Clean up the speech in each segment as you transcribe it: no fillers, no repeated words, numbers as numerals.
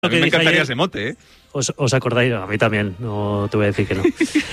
A mí me encantaría ese mote, ¿eh? ¿Os acordáis? A mí también, no te voy a decir que no.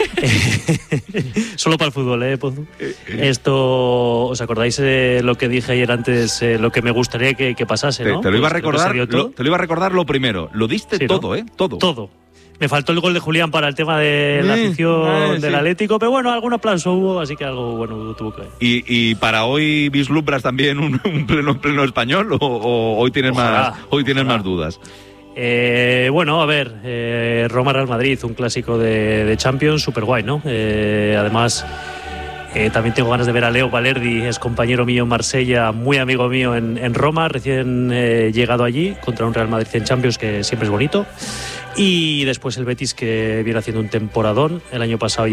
Solo para el fútbol, ¿eh, Pozu? Esto, ¿os acordáis lo que dije ayer antes, lo que me gustaría que pasase, ¿no? Te lo iba a recordar, te lo iba a recordar lo primero. Lo diste sí, todo, ¿no? ¿Eh? Todo. Me faltó el gol de Julián para el tema de la afición del Atlético, pero bueno, algún aplauso hubo, así que algo bueno tuvo que ver. ¿Y para hoy vislumbras también un pleno español o hoy tienes más dudas? Bueno, a ver, Roma-Real Madrid, un clásico de Champions, súper guay, ¿no? Además, también tengo ganas de ver a Leo Valerdi, es compañero mío en Marsella, muy amigo mío en Roma, recién llegado allí, contra un Real Madrid en Champions, que siempre es bonito. Y después el Betis, que viene haciendo un temporadón el año pasado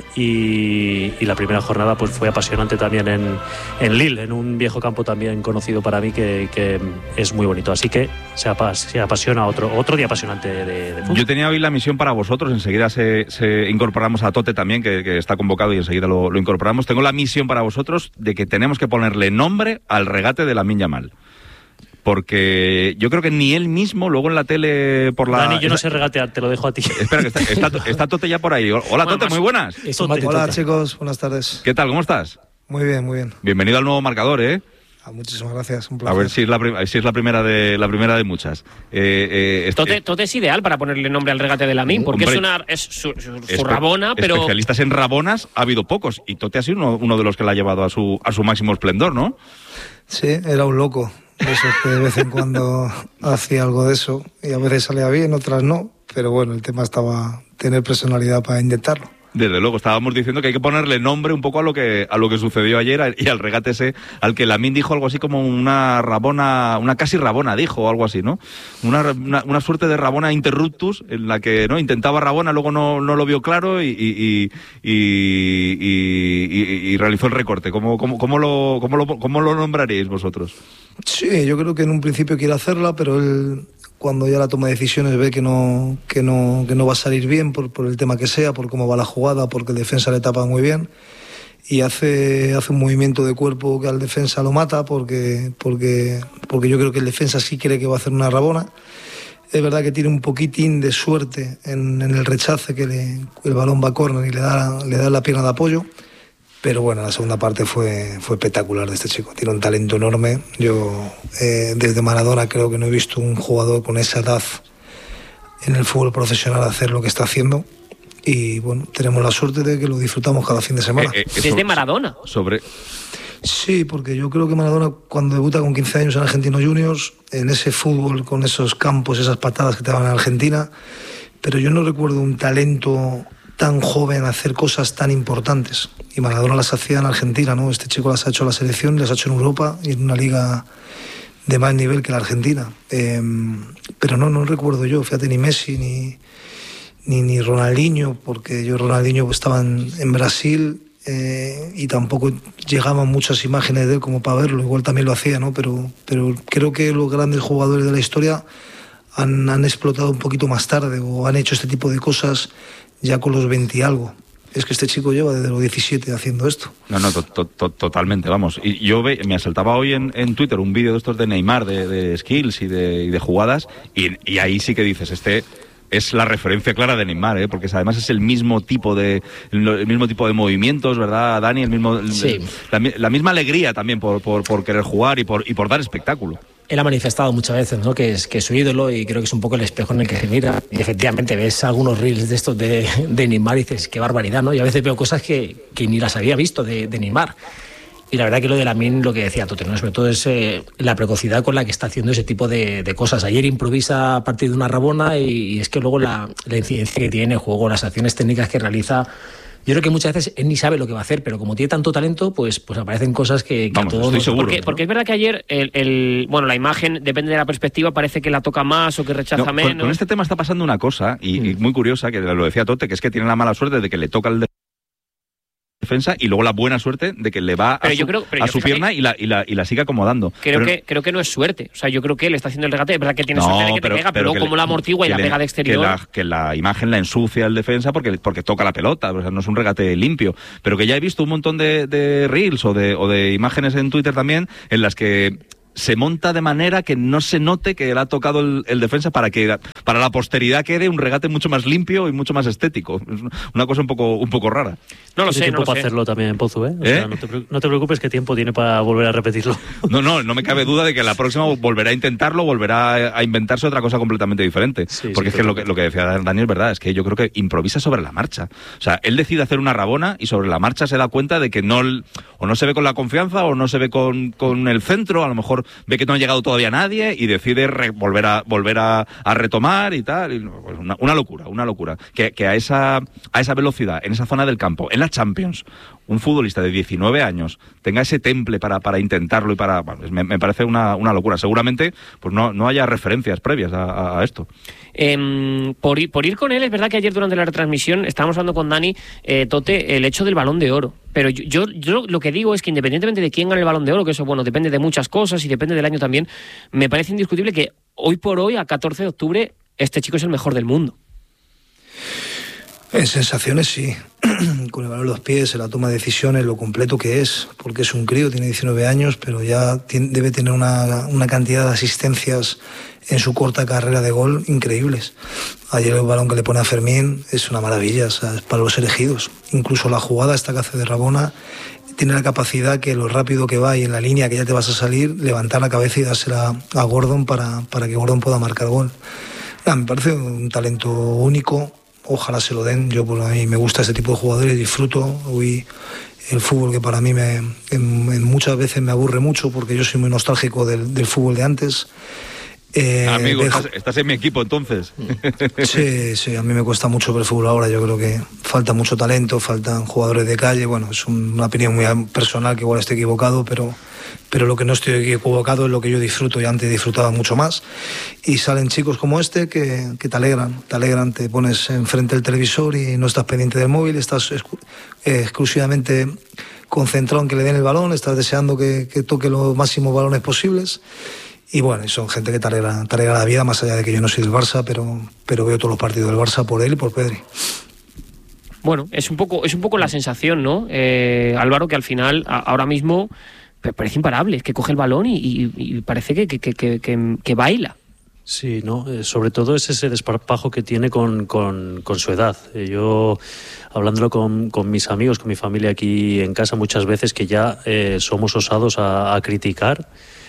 y la primera jornada pues fue apasionante también en Lille, en un viejo campo también conocido para mí que es muy bonito. Así que se apasiona otro día apasionante de fútbol. Yo tenía hoy la misión para vosotros, enseguida se incorporamos a Tote también, que está convocado y enseguida lo incorporamos. Tengo la misión para vosotros de que tenemos que ponerle nombre al regate de Lamine Yamal. Porque yo creo que ni él mismo, luego en la tele por la... Dani, yo no sé regatear, te lo dejo a ti. Espera, que está Tote ya por ahí. Hola, Tote, muy buenas. Hola, chicos, buenas tardes. ¿Qué tal, cómo estás? Muy bien, muy bien. Bienvenido al nuevo marcador, ¿eh? Muchísimas gracias, un placer. A ver si es la primera de muchas. Tote es ideal para ponerle nombre al regate de Lamine, porque es su rabona, pero... Especialistas en rabonas ha habido pocos, y Tote ha sido uno de los que la ha llevado a su máximo esplendor, ¿no? Sí, era un loco. Eso es que de vez en cuando hacía algo de eso y a veces salía bien, otras no, pero bueno, el tema estaba tener personalidad para intentarlo. Desde luego, estábamos diciendo que hay que ponerle nombre un poco a lo que sucedió ayer y al regate ese, al que Lamine dijo algo así como una rabona, una casi rabona dijo, o algo así, ¿no? Una suerte de rabona interruptus, en la que no intentaba rabona, luego no lo vio claro y realizó el recorte. ¿Cómo lo nombraríais vosotros? Sí, yo creo que en un principio quiere hacerla, pero él, cuando ya la toma de decisiones, ve que no va a salir bien por el tema que sea, por cómo va la jugada, porque el defensa le tapa muy bien y hace un movimiento de cuerpo que al defensa lo mata porque yo creo que el defensa sí cree que va a hacer una rabona. Es verdad que tiene un poquitín de suerte en el rechace, que el balón va a córner y le da la pierna de apoyo. Pero bueno, la segunda parte fue espectacular de este chico. Tiene un talento enorme. Yo desde Maradona creo que no he visto un jugador con esa edad en el fútbol profesional hacer lo que está haciendo. Y bueno, tenemos la suerte de que lo disfrutamos cada fin de semana. ¿Desde Maradona? Sí, porque yo creo que Maradona, cuando debuta con 15 años en Argentinos Juniors, en ese fútbol, con esos campos, esas patadas que te daban en Argentina, pero yo no recuerdo un talento tan joven hacer cosas tan importantes, y Maradona las hacía en Argentina, ¿no? Este chico las ha hecho en la selección, las ha hecho en Europa y en una liga de más nivel que la Argentina, pero no recuerdo yo, fíjate, ni Messi ni Ronaldinho, porque yo Ronaldinho estaba en Brasil y tampoco llegaban muchas imágenes de él como para verlo, igual también lo hacía, ¿no? Pero creo que los grandes jugadores de la historia han explotado un poquito más tarde o han hecho este tipo de cosas ya con los 20 y algo. Es que este chico lleva desde los 17 haciendo esto. No, totalmente, vamos. Y yo me asaltaba hoy en Twitter un vídeo de estos de Neymar, de skills y de jugadas, y ahí sí que dices, es la referencia clara de Neymar, porque además es el mismo tipo de movimientos, ¿verdad, Dani? Sí. La misma alegría también por querer jugar y por dar espectáculo. Él ha manifestado muchas veces, ¿no?, que es su ídolo, y creo que es un poco el espejo en el que se mira. Y efectivamente ves algunos reels de estos de Neymar y dices, qué barbaridad, ¿no? Y a veces veo cosas que ni las había visto de Neymar. Y la verdad que lo de Lamine, lo que decía Tote, ¿no?, sobre todo es la precocidad con la que está haciendo ese tipo de cosas. Ayer improvisa a partir de una rabona y es que luego la incidencia que tiene en el juego, las acciones técnicas que realiza... Yo creo que muchas veces él ni sabe lo que va a hacer, pero como tiene tanto talento, pues aparecen cosas que a todos estoy seguro. Porque es verdad que ayer la imagen, depende de la perspectiva, parece que la toca más o que rechaza menos. Con este tema está pasando una cosa, y muy curiosa, que lo decía Tote, que es que tiene la mala suerte de que le toca el defensa y luego la buena suerte de que le va a su pierna y la sigue acomodando. Creo que no es suerte. O sea, yo creo que él está haciendo el regate. Es verdad que tiene suerte de que te pega, pero luego como la amortigua y la pega de exterior. Que la imagen la ensucia el defensa porque toca la pelota. O sea, no es un regate limpio. Pero que ya he visto un montón de reels o de imágenes en Twitter también en las que se monta de manera que no se note que le ha tocado el defensa para que para la posteridad quede un regate mucho más limpio y mucho más estético. Es una cosa un poco rara. No lo sé, tiempo para hacerlo también, Pozu, ¿eh? O sea, no te preocupes, que tiempo tiene para volver a repetirlo. No me cabe duda de que la próxima volverá a intentarlo, volverá a inventarse otra cosa completamente diferente. Sí, porque es que lo que decía Dani es verdad, es que yo creo que improvisa sobre la marcha. O sea, él decide hacer una rabona y sobre la marcha se da cuenta de que no se ve con la confianza o no se ve con el centro, a lo mejor ve que no ha llegado todavía nadie y decide volver a retomar y tal. Y, pues una locura. Que a esa velocidad, en esa zona del campo, en la Champions, un futbolista de 19 años tenga ese temple para intentarlo y para... Bueno, me parece una locura. Seguramente pues no haya referencias previas a esto. Por ir con él, es verdad que ayer durante la retransmisión estábamos hablando con Dani, Tote, el hecho del Balón de Oro. Pero yo lo que digo es que independientemente de quién gane el Balón de Oro, que eso bueno depende de muchas cosas y depende del año también, me parece indiscutible que hoy por hoy, a 14 de octubre, este chico es el mejor del mundo. En sensaciones sí, con el balón en los pies, en la toma de decisiones, lo completo que es, porque es un crío, tiene 19 años, pero ya debe tener una cantidad de asistencias en su corta carrera de gol increíbles. Ayer el balón que le pone a Fermín es una maravilla, o sea, es para los elegidos. Incluso la jugada esta que hace de Rabona tiene la capacidad que lo rápido que va y en la línea que ya te vas a salir, levantar la cabeza y dársela a Gordon para que Gordon pueda marcar gol. Me parece un talento único. Ojalá se lo den. Yo, a mí me gusta este tipo de jugadores, disfruto. Hoy el fútbol, que para mí muchas veces me aburre mucho porque yo soy muy nostálgico del fútbol de antes. Amigo, estás en mi equipo entonces. Sí, a mí me cuesta mucho ver el fútbol ahora. Yo creo que falta mucho talento, faltan jugadores de calle. Bueno, es una opinión muy personal, que igual estoy equivocado, pero lo que no estoy equivocado es lo que yo disfruto, y antes disfrutaba mucho más. Y salen chicos como este que te alegran, te pones enfrente del televisor y no estás pendiente del móvil, estás exclusivamente concentrado en que le den el balón, estás deseando que toque los máximos balones posibles. Y bueno, son gente que te alegra la vida, más allá de que yo no soy del Barça, pero veo todos los partidos del Barça por él y por Pedri. Bueno, es un poco la sensación, ¿no? Álvaro, que al final, ahora mismo, parece imparable, es que coge el balón y parece que baila. Sí, ¿no? Sobre todo es ese desparpajo que tiene con su edad. Yo, hablándolo con mis amigos, con mi familia aquí en casa, muchas veces que ya somos osados a criticar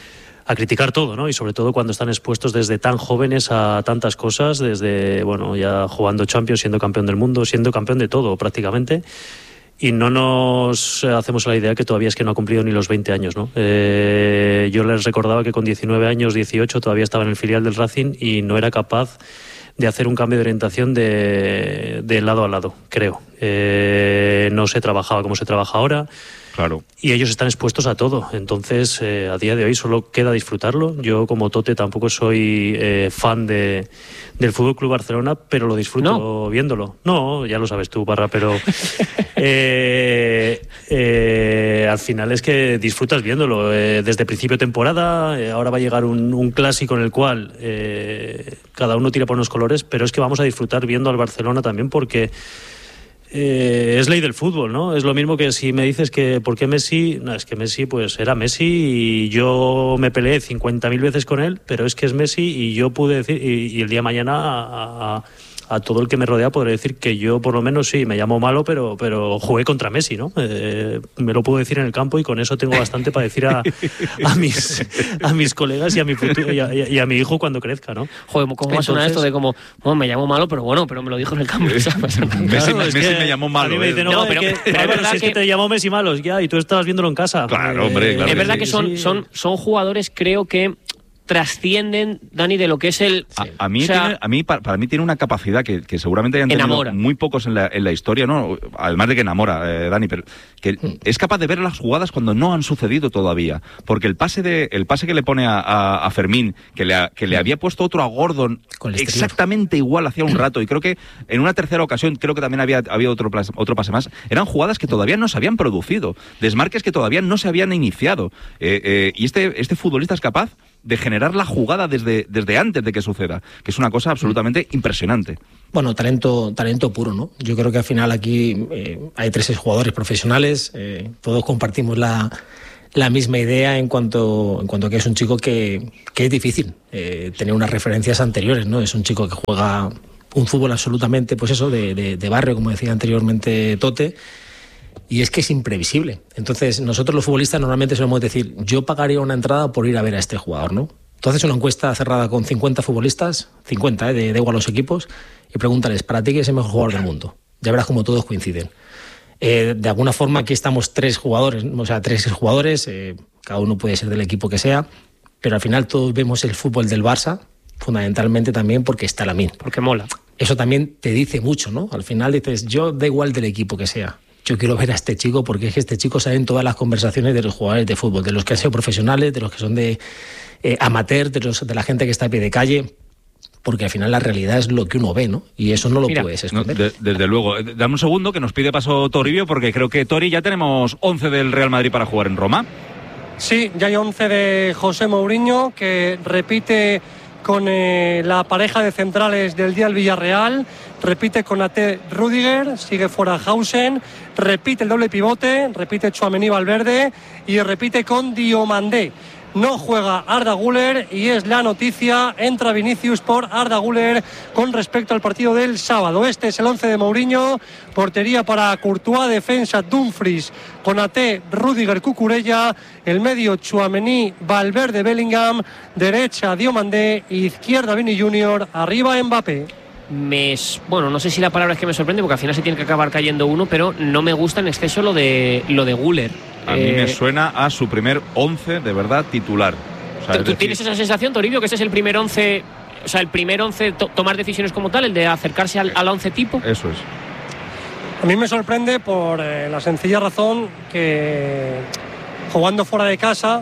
todo, ¿no? Y sobre todo cuando están expuestos desde tan jóvenes a tantas cosas, desde, bueno, ya jugando Champions, siendo campeón del mundo, siendo campeón de todo prácticamente, y no nos hacemos la idea que todavía es que no ha cumplido ni los 20 años, ¿no? Yo les recordaba que con 19 años, 18, todavía estaba en el filial del Racing y no era capaz de hacer un cambio de orientación de lado a lado, creo. No se trabajaba como se trabaja ahora. Claro. Y ellos están expuestos a todo. Entonces, a día de hoy solo queda disfrutarlo. Yo, como Tote, tampoco soy fan del Fútbol Club Barcelona, pero lo disfruto viéndolo. No, ya lo sabes tú, Parra, pero al final es que disfrutas viéndolo. Desde principio de temporada, ahora va a llegar un clásico en el cual cada uno tira por unos colores, pero es que vamos a disfrutar viendo al Barcelona también, porque es ley del fútbol, ¿no? Es lo mismo que si me dices que ¿por qué Messi? No, es que Messi pues era Messi y yo me peleé 50.000 veces con él, pero es que es Messi y yo pude decir, y el día de mañana a todo el que me rodea podré decir que yo por lo menos sí, me llamo malo, pero jugué contra Messi, ¿no? Me lo puedo decir en el campo y con eso tengo bastante para decir a mis colegas y a mi futuro, y a mi hijo cuando crezca, ¿no? Joder, ¿cómo suena esto de como, bueno, me llamo malo, pero me lo dijo en el campo? Messi me llamó malo. A mí me dice, no, pero es verdad que te llamó Messi malos, ya, y tú estabas viéndolo en casa. Claro, hombre, claro. Es verdad que son jugadores, creo que trascienden, Dani, de lo que es el... Para mí tiene una capacidad que seguramente hayan tenido muy pocos en la historia, ¿no? Además de que enamora, Dani, pero que es capaz de ver las jugadas cuando no han sucedido todavía. Porque el pase que le pone a Fermín, que le había puesto otro a Gordon exactamente igual hacía un rato, y creo que en una tercera ocasión creo que también había otro pase más, eran jugadas que todavía no se habían producido, desmarques que todavía no se habían iniciado, y este futbolista es capaz de generar la jugada desde antes de que suceda, que es una cosa absolutamente impresionante. Bueno, talento puro, ¿no? Yo creo que al final aquí hay 3 jugadores profesionales, todos compartimos la la misma idea en cuanto a que es un chico que es difícil tener unas referencias anteriores, ¿no? Es un chico que juega un fútbol absolutamente, pues eso, de barrio, como decía anteriormente Tote, y es que es imprevisible. Entonces, nosotros los futbolistas normalmente solemos decir, yo pagaría una entrada por ir a ver a este jugador, ¿no? Entonces, una encuesta cerrada con 50 futbolistas, 50, de igual a los equipos, y pregúntales, ¿para ti quién es el mejor jugador del mundo? Ya verás como todos coinciden. De alguna forma aquí estamos tres jugadores, cada uno puede ser del equipo que sea, pero al final todos vemos el fútbol del Barça, fundamentalmente también porque está Lamine. Porque mola. Eso también te dice mucho, ¿no? Al final dices, yo da igual del equipo que sea, yo quiero ver a este chico porque es que este chico sale en todas las conversaciones de los jugadores de fútbol, de los que han sido profesionales, de los que son de amateur, de la gente que está a pie de calle, porque al final la realidad es lo que uno ve, ¿no? Y eso no lo puedes esconder. No, desde luego. Dame un segundo que nos pide paso Toribio, porque creo que, Tori, ya tenemos 11 del Real Madrid para jugar en Roma. Sí, ya hay 11 de José Mourinho, que repite con la pareja de centrales del día del Villarreal, repite con Ate Rüdiger, sigue fuera Hausen, repite el doble pivote, repite Tchouaméni Valverde y repite con Diomandé. No juega Arda Güler y es la noticia, entra Vinicius por Arda Güler con respecto al partido del sábado. Este es el 11 de Mourinho, portería para Courtois, defensa Dumfries, Konaté, Rüdiger, Cucurella, el medio Tchouaméni, Valverde, Bellingham, derecha Diomandé, izquierda Vini Junior, arriba Mbappé. Bueno, no sé si la palabra es que me sorprende, porque al final se tiene que acabar cayendo uno, pero no me gusta en exceso lo de Güler. A mí me suena a su primer 11 de verdad titular. O sea, ¿Tú tienes esa sensación, Toribio, que ese es el primer 11, o sea, el primer 11 tomar decisiones como tal, el de acercarse al 11 tipo? Eso es. A mí me sorprende por la sencilla razón que jugando fuera de casa,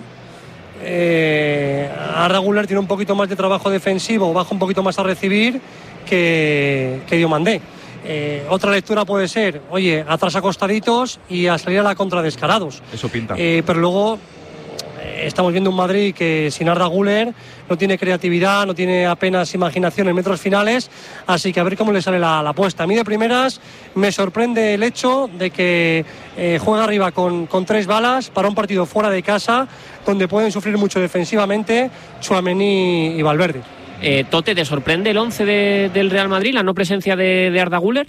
Arda Güler tiene un poquito más de trabajo defensivo, baja un poquito más a recibir que Diomandé. Otra lectura puede ser, oye, atrás acostaditos y a salir a la contra descarados. Eso pinta. Pero luego estamos viendo un Madrid que sin Arda Güler no tiene creatividad, no tiene apenas imaginación en metros finales, así que a ver cómo le sale la apuesta. A mí de primeras me sorprende el hecho de que juega arriba con 3 balas para un partido fuera de casa donde pueden sufrir mucho defensivamente Tchouaméni y Valverde. Tote, ¿te sorprende el 11 del Real Madrid, la no presencia de Arda Güler?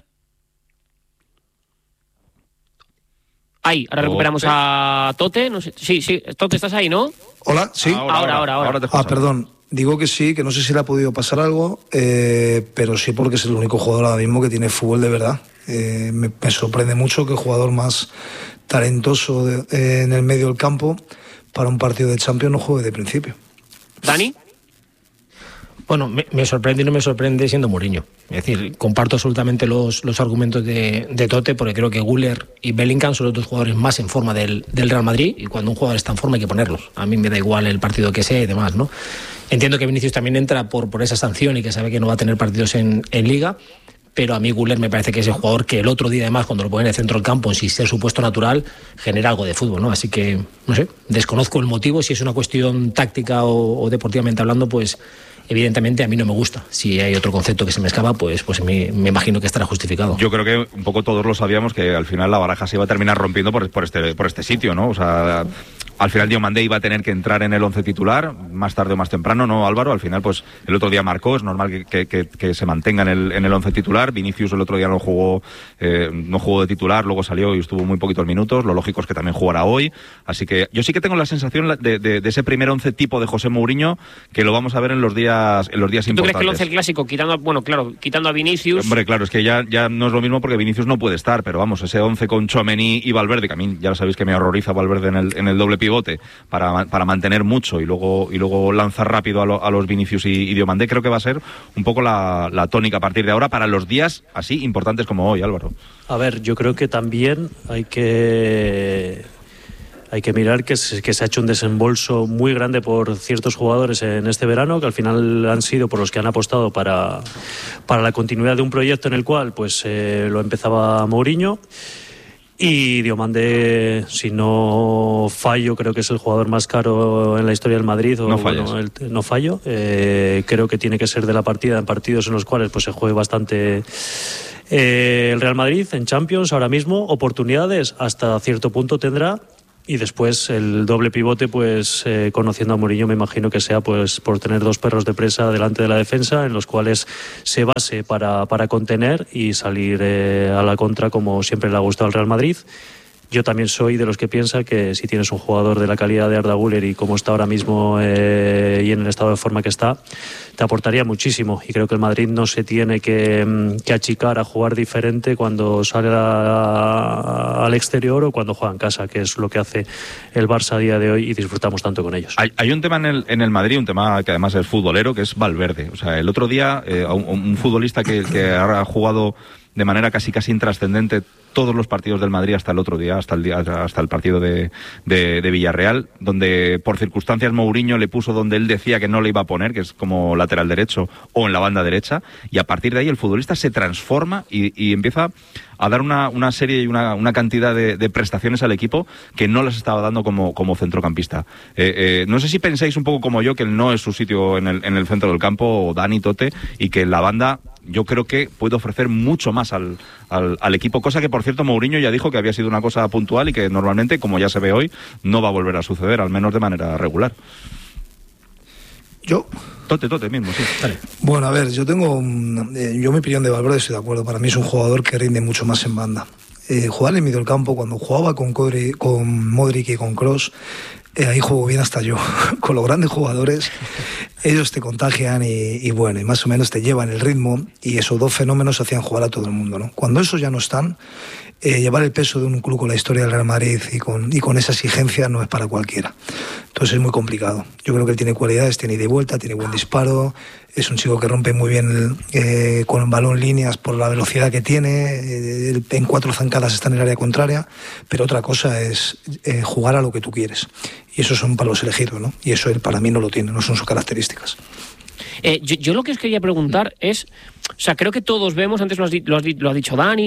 Ahí, ahora recuperamos a Tote. No sé, sí, Tote, ¿estás ahí, no? Hola, sí. Ahora te perdón. Digo que sí, que no sé si le ha podido pasar algo, pero sí porque es el único jugador ahora mismo que tiene fútbol de verdad. Me sorprende mucho que el jugador más talentoso en el medio del campo para un partido de Champions no juegue de principio. ¿Dani? Bueno, me sorprende y no me sorprende siendo Mourinho. Es decir, comparto absolutamente los argumentos de Tote, porque creo que Güler y Bellingham son los dos jugadores más en forma del Real Madrid, y cuando un jugador está en forma hay que ponerlos. A mí me da igual el partido que sea y demás, ¿no? Entiendo que Vinicius también entra por esa sanción y que sabe que no va a tener partidos en Liga, pero a mí Güler me parece que es el jugador que el otro día, además, cuando lo pone en el centro del campo, sin ser su puesto natural, genera algo de fútbol, ¿no? Así que, no sé, desconozco el motivo. Si es una cuestión táctica o deportivamente hablando, pues evidentemente a mí no me gusta. Si hay otro concepto que se me escapa, pues me imagino que estará justificado. Yo creo que un poco todos lo sabíamos, que al final la baraja se iba a terminar rompiendo por este sitio, ¿no? O sea, al final Diomandé iba a tener que entrar en el 11 titular, más tarde o más temprano, ¿no, Álvaro? Al final, pues el otro día marcó, es normal que se mantenga en el 11 titular. Vinicius el otro día no jugó de titular, luego salió y estuvo muy poquitos minutos. Lo lógico es que también jugará hoy. Así que yo sí que tengo la sensación de ese primer 11 tipo de José Mourinho, que lo vamos a ver en los días importantes. ¿Tú crees que el 11 clásico, quitando a Vinicius? Hombre, claro, es que ya no es lo mismo porque Vinicius no puede estar, pero vamos, ese 11 con Tchouaméni y Valverde, que a mí ya lo sabéis que me horroriza Valverde en el doble pivote, para mantener mucho y luego lanzar rápido a los Vinicius y Diomandé, creo que va a ser un poco la tónica a partir de ahora para los días así importantes como hoy, Álvaro. A ver, yo creo que también hay que mirar que se ha hecho un desembolso muy grande por ciertos jugadores en este verano, que al final han sido por los que han apostado para la continuidad de un proyecto en el cual pues lo empezaba Mourinho. Y Diomandé, si no fallo, creo que es el jugador más caro en la historia del Madrid. No fallo. Creo que tiene que ser de la partida en partidos en los cuales pues se juegue bastante el Real Madrid en Champions. Ahora mismo oportunidades hasta cierto punto tendrá. Y después el doble pivote, pues conociendo a Mourinho, me imagino que sea pues por tener dos perros de presa delante de la defensa, en los cuales se base para contener y salir a la contra, como siempre le ha gustado al Real Madrid. Yo también soy de los que piensa que si tienes un jugador de la calidad de Arda Güler y como está ahora mismo y en el estado de forma que está, te aportaría muchísimo. Y creo que el Madrid no se tiene que achicar a jugar diferente cuando sale al exterior o cuando juega en casa, que es lo que hace el Barça a día de hoy y disfrutamos tanto con ellos. Hay un tema en el Madrid, un tema que además es futbolero, que es Valverde. O sea, el otro día un futbolista que ha jugado de manera casi intrascendente todos los partidos del Madrid hasta el otro día, hasta el partido de Villarreal, donde por circunstancias Mourinho le puso donde él decía que no le iba a poner, que es como lateral derecho o en la banda derecha, y a partir de ahí el futbolista se transforma y empieza a dar una serie y una cantidad de prestaciones al equipo que no las estaba dando como centrocampista. No sé si pensáis un poco como yo que él no es su sitio en el centro del campo, o Dani, Tote, y que en la banda yo creo que puede ofrecer mucho más al equipo, cosa que por cierto Mourinho ya dijo que había sido una cosa puntual y que normalmente, como ya se ve hoy, no va a volver a suceder, al menos de manera regular. Yo... Tote mismo, sí. Dale. Bueno, a ver, yo mi opinión de Valverde, estoy de acuerdo. Para mí es un jugador que rinde mucho más en banda. Jugar en medio del campo, cuando jugaba con Modric y con Kroos, ahí juego bien hasta yo. Con los grandes jugadores, ellos te contagian y más o menos te llevan el ritmo, y esos dos fenómenos hacían jugar a todo el mundo, ¿no? Cuando esos ya no están, llevar el peso de un club con la historia del Real Madrid y con esa exigencia no es para cualquiera. Entonces es muy complicado. Yo creo que él tiene cualidades, tiene ida y vuelta, tiene buen disparo, es un chico que rompe muy bien con el balón líneas por la velocidad que tiene, en 4 zancadas está en el área contraria, pero otra cosa es jugar a lo que tú quieres. Y esos son palos elegidos, ¿no? Y eso él para mí no lo tiene, no son sus características. Yo lo que os quería preguntar es, o sea, creo que todos vemos, antes lo ha dicho Dani,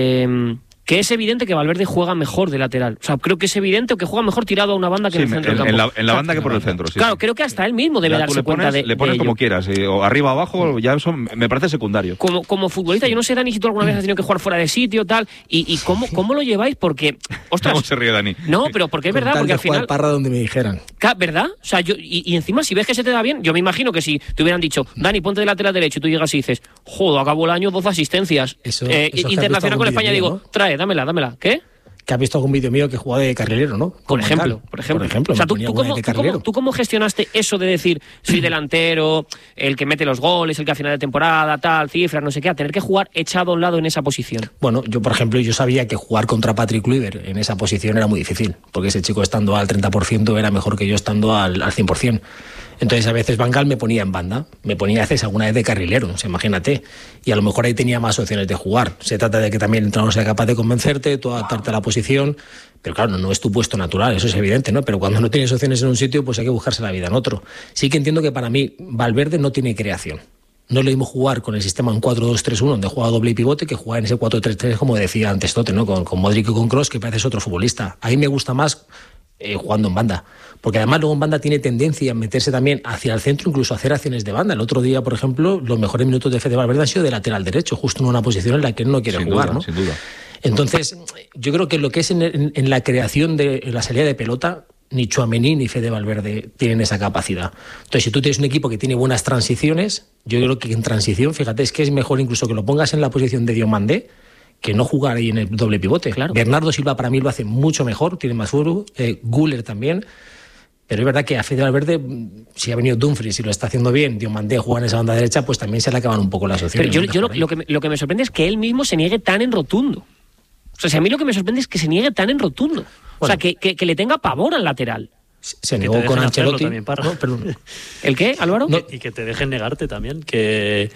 que es evidente que Valverde juega mejor de lateral. O sea, creo que es evidente que juega mejor tirado a una banda que en el centro del campo. En la banda que por el centro, sí. Claro, creo que hasta él mismo debe darse cuenta de le pones de como ello. quieras, o arriba o abajo, ya eso me parece secundario. Como futbolista, yo no sé, Dani, si tú alguna vez has tenido que jugar fuera de sitio, tal, y cómo lo lleváis, porque, ostras... ¿Cómo se ríe Dani? No, pero porque es verdad, porque al final... Parra donde me dijeran. ¿Verdad? O sea, y encima, si ves que se te da bien, yo me imagino que si te hubieran dicho, Dani, ponte de lateral derecho, y tú llegas y dices, joder, acabó el año, 12 asistencias. Eso internacional con España, digo, ¿no? trae, dámela. ¿Qué? Que has visto algún vídeo mío que jugaba de carrilero, ¿no? Por ejemplo. O sea, ¿tú cómo gestionaste eso de decir, soy delantero, el que mete los goles, el que a final de temporada, tal, cifras, no sé qué, a tener que jugar echado a un lado en esa posición? Bueno, yo, por ejemplo, sabía que jugar contra Patrick Kluivert en esa posición era muy difícil, porque ese chico estando al 30% era mejor que yo estando al 100%. Entonces a veces Van Gaal me ponía en banda, me ponía a veces alguna vez de carrilero, o sea, imagínate, y a lo mejor ahí tenía más opciones de jugar. Se trata de que también el entrenador sea capaz de convencerte, tú adaptarte a la posición, pero claro, no es tu puesto natural, eso es evidente, ¿no? Pero cuando no tienes opciones en un sitio, pues hay que buscarse la vida en otro. Sí que entiendo que para mí Valverde no tiene creación. No es lo mismo jugar con el sistema en 4-2-3-1, donde juega doble y pivote, que jugar en ese 4-3-3, como decía antes Tote, ¿no? Con Modric y con Kroos, que pareces otro futbolista. A mí me gusta más jugando en banda, porque además luego en banda tiene tendencia a meterse también hacia el centro, incluso a hacer acciones de banda. El otro día, por ejemplo, los mejores minutos de Fede Valverde han sido de lateral derecho, justo en una posición en la que él no quiere jugar, ¿no? Sin duda. Entonces, yo creo que lo que es en la creación de la salida de pelota, ni Tchouaméni ni Fede Valverde tienen esa capacidad. Entonces, si tú tienes un equipo que tiene buenas transiciones, yo creo que en transición, fíjate, es que es mejor incluso que lo pongas en la posición de Diomandé, que no jugar ahí en el doble pivote. Claro. Bernardo Silva para mí lo hace mucho mejor, tiene más fútbol, Güler también, pero es verdad que a Fede Valverde, si ha venido Dumfries y lo está haciendo bien, Diomandé juega en esa banda derecha, pues también se le acaban un poco las opciones. Pero yo lo que me sorprende es que él mismo se niegue tan en rotundo. O sea, si a mí lo que me sorprende es que se niegue tan en rotundo. O sea, que le tenga pavor al lateral. Se negó con Ancelotti. También, no, perdón. ¿El qué, Álvaro? No. Y que te dejen negarte también, que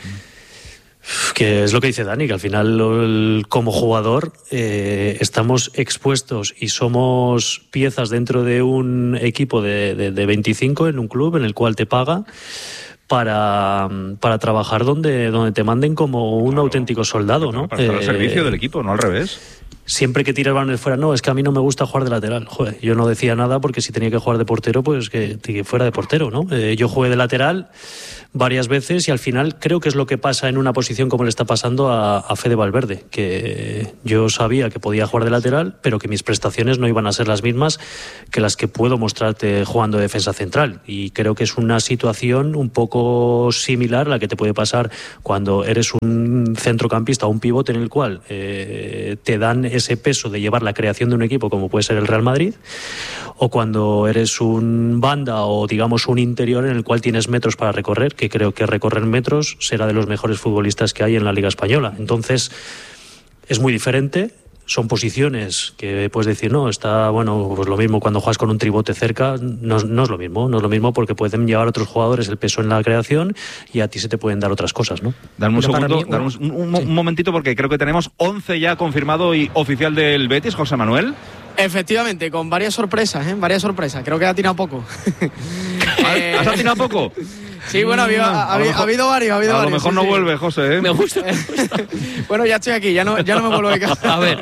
es lo que dice Dani, que al final como jugador estamos expuestos y somos piezas dentro de un equipo de 25 en un club en el cual te paga para trabajar donde te manden como un auténtico soldado, ¿no? Para estar al servicio del equipo, no al revés. siempre que tira el balón fuera, no, es que a mí no me gusta jugar de lateral. Joder, yo no decía nada porque si tenía que jugar de portero, pues que fuera de portero, ¿no? Yo jugué de lateral varias veces y al final creo que es lo que pasa en una posición como le está pasando a Fede Valverde, que yo sabía que podía jugar de lateral, pero que mis prestaciones no iban a ser las mismas que las que puedo mostrarte jugando de defensa central. Y creo que es una situación un poco similar a la que te puede pasar cuando eres un centrocampista o un pivote en el cual te dan ese peso de llevar la creación de un equipo como puede ser el Real Madrid, o cuando eres un banda o digamos un interior en el cual tienes metros para recorrer, que creo que recorrer metros será de los mejores futbolistas que hay en la Liga Española. Entonces es muy diferente. Son posiciones que puedes decir, no, está bueno, pues lo mismo cuando juegas con un tribote cerca, no es lo mismo porque pueden llevar otros jugadores el peso en la creación y a ti se te pueden dar otras cosas, ¿no? Dame un segundo, un momentito porque creo que tenemos 11 ya confirmado y oficial del Betis, José Manuel. Efectivamente, con varias sorpresas, creo que ha tirado poco. ¿Has atinado poco? Sí, bueno, ha habido varios. A lo mejor no vuelve, José, ¿eh? Me gusta. Bueno, ya estoy aquí, ya no me vuelvo de casa. A ver.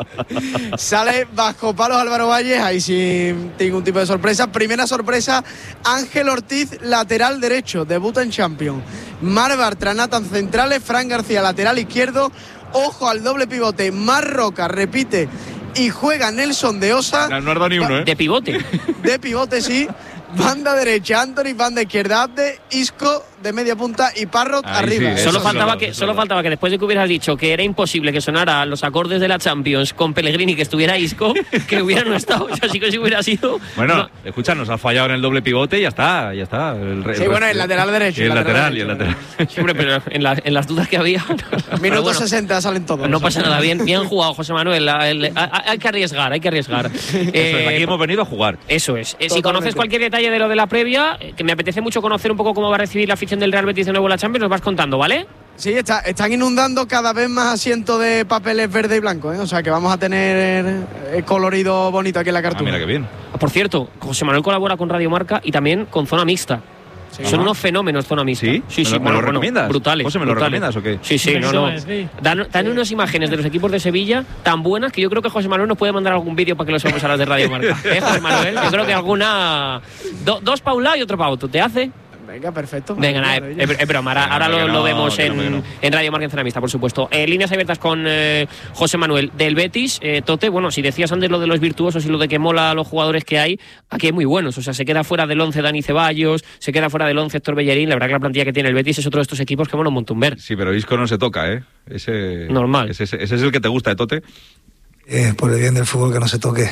Sale bajo palos Álvaro Valles, ahí sin ningún tipo de sorpresa. Primera sorpresa, Ángel Ortiz, lateral derecho, debuta en Champions. Marc Bartra, Nathan centrales, Fran García, lateral izquierdo. Ojo al doble pivote, Marc Roca repite y juega Nelson de Osa. No has dado ni uno, ¿eh? De pivote. De pivote, sí. Banda derecha, Anthony, banda izquierda, Abde, Isco de media punta y Parrot arriba. Sí, solo faltaba que después de que hubieras dicho que era imposible que sonara los acordes de la Champions con Pellegrini, que estuviera Isco, que hubiera no estado. Así que si hubiera sido. Bueno, no. Escucha, nos ha fallado en el doble pivote y ya está. Sí, bueno, el lateral derecho. Y el lateral. Siempre, pero en las dudas que había. Minuto bueno, 60 salen todos. No pasa nada, bien jugado, José Manuel. Hay que arriesgar. Aquí hemos venido a jugar. Eso es. Si conoces cualquier detalle de lo de la previa, que me apetece mucho conocer un poco cómo va a recibir la afición del Real Betis de nuevo la Champions, nos vas contando, ¿vale? Sí, están inundando cada vez más asientos de papeles verde y blanco, ¿eh? O sea que vamos a tener colorido bonito aquí en la cartulina. Mira qué bien. Por cierto, José Manuel colabora con Radio Marca y también con Zona Mixta. Sí, son unos fenómenos Zona Mixta. ¿Sí? ¿Me lo recomiendas? Brutales. José, ¿me lo recomiendas o qué? Sí, no. Dan unas imágenes de los equipos de Sevilla tan buenas que yo creo que José Manuel nos puede mandar algún vídeo para que lo subamos a las de Radio Marca. José Manuel? Yo creo que alguna... dos para un lado y otro para otro. ¿Te hace? Venga, perfecto. Venga, nada, es broma. Ahora lo vemos en Radio Marca en Zona Mixta, por supuesto. Líneas abiertas con José Manuel del Betis. Tote, bueno, si decías antes lo de los virtuosos y lo de que mola a los jugadores que hay, aquí hay muy buenos. O sea, se queda fuera del 11 Dani Ceballos, se queda fuera del 11 Héctor Bellerín. La verdad que la plantilla que tiene el Betis es otro de estos equipos que mola un montón ver. Sí, pero Isco no se toca, ¿eh? Normal. Ese es el que te gusta, Tote. Por el bien del fútbol que no se toque.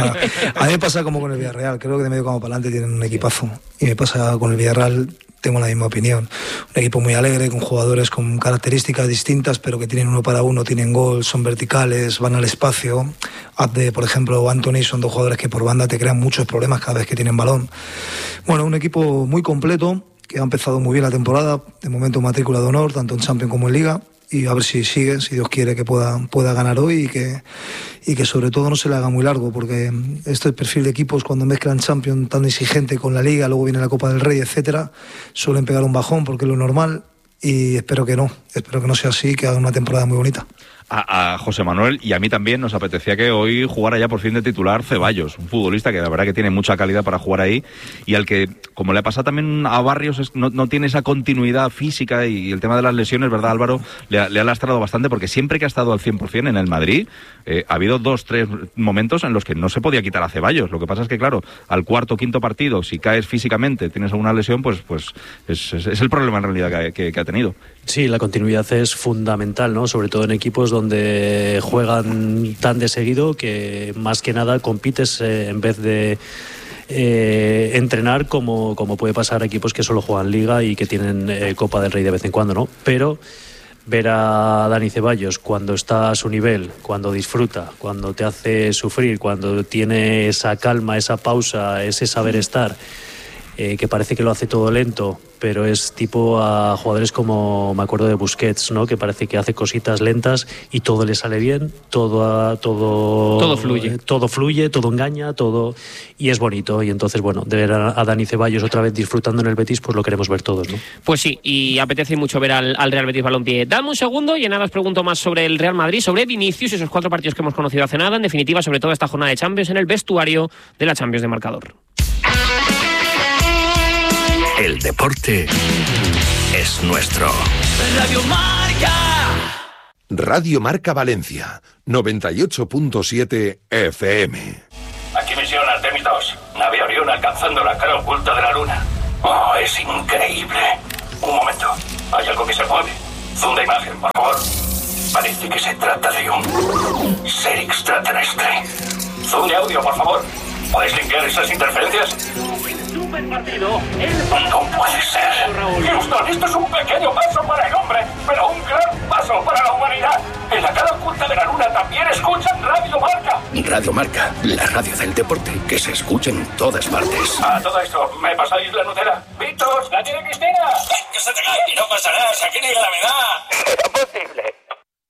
A mí me pasa como con el Villarreal, creo que de medio campo para adelante tienen un equipazo. Y me pasa con el Villarreal, tengo la misma opinión. Un equipo muy alegre, con jugadores con características distintas, pero que tienen uno para uno, tienen gol, son verticales, van al espacio. Abde, por ejemplo, o Anthony son dos jugadores que por banda te crean muchos problemas cada vez que tienen balón. Bueno, un equipo muy completo, que ha empezado muy bien la temporada, de momento matrícula de honor, tanto en Champions como en Liga. Y a ver si sigue, si Dios quiere que pueda ganar hoy y que sobre todo no se le haga muy largo, porque este perfil de equipos cuando mezclan Champions tan exigente con la Liga, luego viene la Copa del Rey, etcétera, suelen pegar un bajón porque es lo normal y espero que no sea así, que haga una temporada muy bonita. A José Manuel y a mí también nos apetecía que hoy jugara ya por fin de titular Ceballos, un futbolista que la verdad que tiene mucha calidad para jugar ahí y al que, como le ha pasado también a Barrios, no tiene esa continuidad física y el tema de las lesiones, ¿verdad, Álvaro? Le ha lastrado bastante porque siempre que ha estado al 100% en el Madrid ha habido 2-3 momentos en los que no se podía quitar a Ceballos. Lo que pasa es que, claro, al cuarto o quinto partido, si caes físicamente, tienes alguna lesión, pues es el problema en realidad que ha tenido. Sí, la continuidad es fundamental, ¿no? Sobre todo en equipos donde juegan tan de seguido que más que nada compites en vez de entrenar como puede pasar a equipos que solo juegan Liga y que tienen Copa del Rey de vez en cuando, ¿no? Pero ver a Dani Ceballos cuando está a su nivel, cuando disfruta, cuando te hace sufrir, cuando tiene esa calma, esa pausa, ese saber estar que parece que lo hace todo lento, pero es tipo a jugadores como, me acuerdo de Busquets, ¿no? Que parece que hace cositas lentas y todo le sale bien, todo fluye. Todo fluye, todo engaña, todo, y es bonito. Y entonces, bueno, de ver a Dani Ceballos otra vez disfrutando en el Betis, pues lo queremos ver todos, ¿no? Pues sí, y apetece mucho ver al Real Betis Balompié. Dame un segundo y en nada os pregunto más sobre el Real Madrid, sobre Vinicius, esos 4 partidos que hemos conocido hace nada, en definitiva sobre toda esta jornada de Champions en el vestuario de la Champions de Marcador. El deporte es nuestro. Radio Marca. Radio Marca Valencia, 98.7 FM. Aquí misión Artemis 2. Nave Orión alcanzando la cara oculta de la luna. Oh, es increíble. Un momento. Hay algo que se mueve. Zoom de imagen, por favor. Parece que se trata de un ser extraterrestre. Zoom de audio, por favor. ¿Podéis limpiar esas interferencias? Super partido. No puede ser. Houston, esto es un pequeño paso para el hombre, pero un gran paso para la humanidad. En la cara oculta de la luna también escuchan Radio Marca. Radio Marca, la radio del deporte que se escucha en todas partes. A todo esto, ¿me pasáis la Nutella? ¡Víctor, la tiene Cristina! ¡Que se te cae! Y no pasa nada, aquí ni gravedad. ¡Imposible!